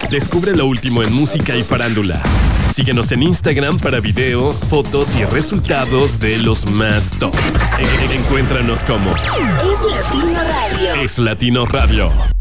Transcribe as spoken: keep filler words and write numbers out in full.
Descubre lo último en música y farándula. Síguenos en Instagram para videos, fotos y resultados de los más top. Encuéntranos como Es Latino Radio. Es Latino Radio.